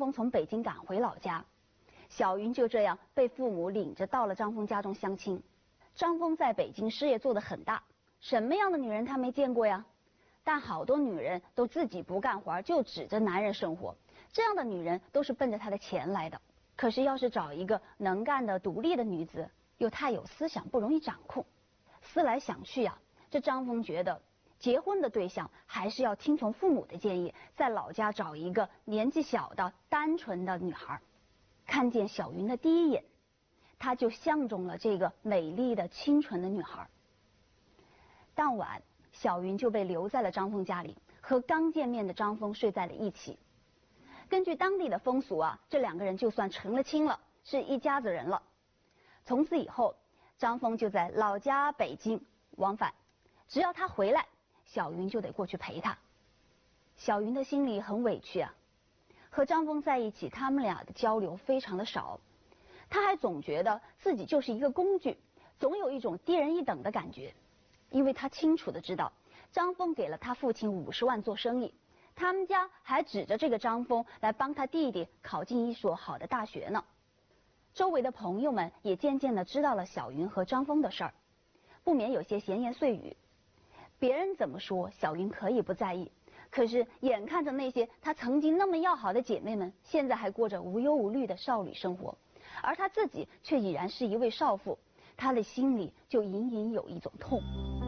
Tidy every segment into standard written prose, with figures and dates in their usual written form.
峰从北京赶回老家，小云就这样被父母领着到了张峰家中相亲。张峰在北京事业做得很大，什么样的女人他没见过呀？但好多女人都自己不干活，就指着男人生活，这样的女人都是奔着他的钱来的。可是要是找一个能干的独立的女子，又太有思想，不容易掌控。思来想去呀，这张峰觉得结婚的对象还是要听从父母的建议，在老家找一个年纪小的单纯的女孩。看见小云的第一眼，他就相中了这个美丽的清纯的女孩。当晚小云就被留在了张峰家里，和刚见面的张峰睡在了一起。根据当地的风俗啊，这两个人就算成了亲了，是一家子人了。从此以后，张峰就在老家北京往返，只要他回来，小云就得过去陪他。小云的心里很委屈啊，和张峰在一起，他们俩的交流非常的少，他还总觉得自己就是一个工具，总有一种低人一等的感觉。因为他清楚的知道，张峰给了他父亲50万做生意，他们家还指着这个张峰来帮他弟弟考进一所好的大学呢。周围的朋友们也渐渐的知道了小云和张峰的事儿，不免有些闲言碎语。别人怎么说，小云可以不在意，可是眼看着那些她曾经那么要好的姐妹们，现在还过着无忧无虑的少女生活，而她自己却已然是一位少妇，她的心里就隐隐有一种痛。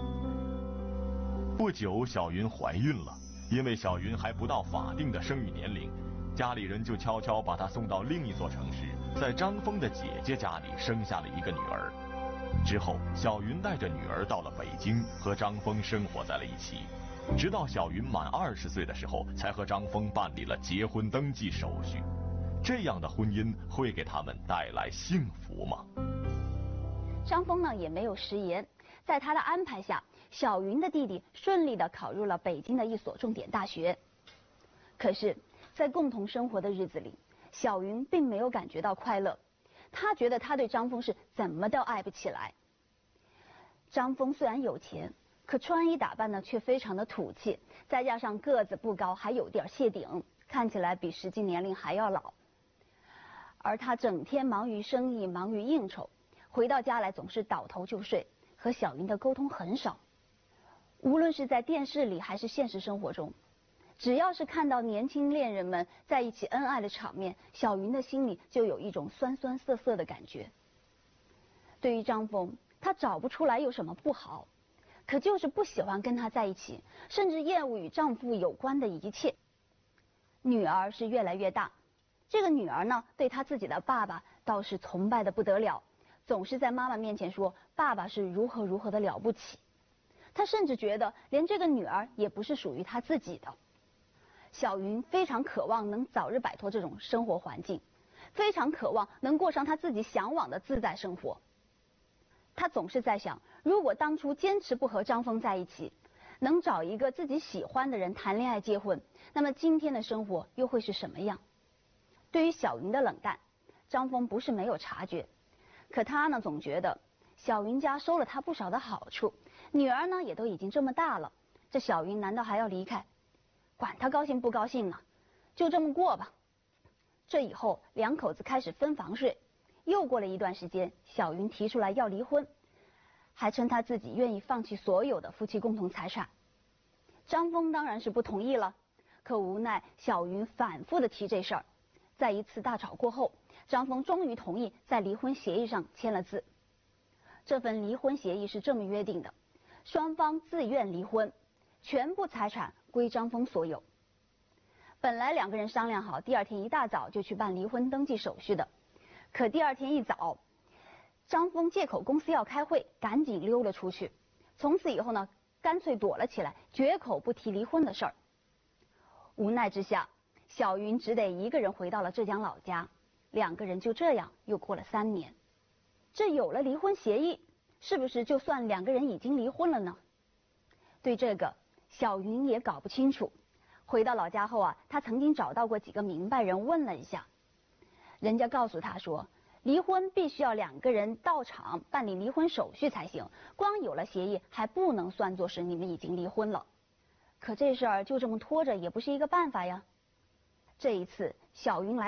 不久，小云怀孕了，因为小云还不到法定的生育年龄，家里人就悄悄把她送到另一座城市，在张峰的姐姐家里生下了一个女儿。之后，小云带着女儿到了北京，和张峰生活在了一起，直到小云满20岁的时候，才和张峰办理了结婚登记手续。这样的婚姻会给他们带来幸福吗？ 张峰呢也没有食言，在他的安排下，小云的弟弟顺利的考入了北京的一所重点大学。可是，在共同生活的日子里，小云并没有感觉到快乐，她觉得她对张峰是怎么都爱不起来。张峰虽然有钱，可穿衣打扮呢却非常的土气，再加上个子不高，还有点谢顶，看起来比实际年龄还要老。而他整天忙于生意，忙于应酬，回到家来总是倒头就睡，和小云的沟通很少。无论是在电视里还是现实生活中，只要是看到年轻恋人们在一起恩爱的场面，小云的心里就有一种酸酸涩涩的感觉。对于张峰，他找不出来有什么不好，可就是不喜欢跟他在一起，甚至厌恶与丈夫有关的一切。女儿是越来越大，这个女儿呢，对她自己的爸爸倒是崇拜的不得了，总是在妈妈面前说爸爸是如何如何的了不起。她甚至觉得连这个女儿也不是属于她自己的。小云非常渴望能早日摆脱这种生活环境，非常渴望能过上她自己向往的自在生活。她总是在想，如果当初坚持不和张峰在一起，能找一个自己喜欢的人谈恋爱结婚，那么今天的生活又会是什么样？对于小云的冷淡，张峰不是没有察觉，可他呢总觉得小云家收了他不少的好处，女儿呢也都已经这么大了，这小云难道还要离开？管他高兴不高兴呢，就这么过吧。这以后两口子开始分房睡，又过了一段时间，小云提出来要离婚，还称他自己愿意放弃所有的夫妻共同财产。张峰当然是不同意了，可无奈小云反复的提这事儿，在一次大吵过后，张峰终于同意在离婚协议上签了字。这份离婚协议是这么约定的：双方自愿离婚，全部财产归张峰所有。本来两个人商量好，第二天一大早就去办离婚登记手续的，可第二天一早，张峰借口公司要开会，赶紧溜了出去。从此以后呢，干脆躲了起来，绝口不提离婚的事儿。无奈之下，小云只得一个人回到了浙江老家，两个人就这样又过了3年。这有了离婚协议，是不是就算两个人已经离婚了呢？对这个，小云也搞不清楚。回到老家后啊，她曾经找到过几个明白人问了一下，人家告诉她说，离婚必须要两个人到场办理离婚手续才行，光有了协议还不能算作是你们已经离婚了。可这事儿就这么拖着也不是一个办法呀。这一次，小云来